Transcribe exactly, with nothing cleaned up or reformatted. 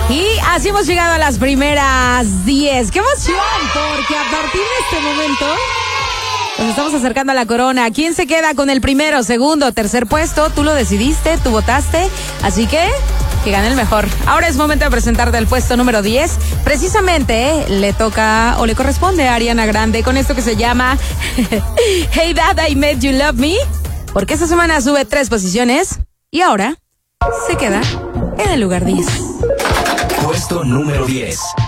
Y así hemos llegado a las primeras diez. ¡Qué emoción! Porque a partir de este momento nos estamos acercando a la corona. ¿Quién se queda con el primero, segundo, tercer puesto? Tú lo decidiste, tú votaste. Así que, que gane el mejor. Ahora es momento de presentarte el puesto número diez. Precisamente eh, le toca o le corresponde a Ariana Grande con esto que se llama Hey Dad, I Made You Love Me. Porque esta semana sube tres posiciones y ahora se queda en el lugar diez. Puesto número diez.